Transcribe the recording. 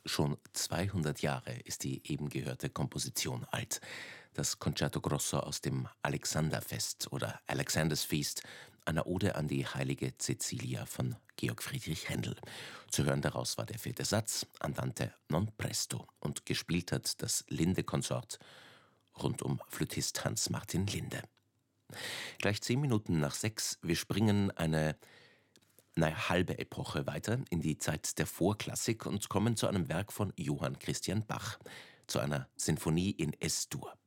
Schon 200 Jahre ist die eben gehörte Komposition alt. Das Concerto Grosso aus dem Alexanderfest oder Alexander's Feast, einer Ode an die heilige Cäcilia von Georg Friedrich Händel. Zu hören daraus war der vierte Satz, Andante non presto, und gespielt hat das Linde-Konsort rund um Flötist Hans-Martin Linde. Gleich 10 Minuten nach 6, wir springen eine halbe Epoche weiter in die Zeit der Vorklassik und kommen zu einem Werk von Johann Christian Bach, zu einer Sinfonie in Es-Dur.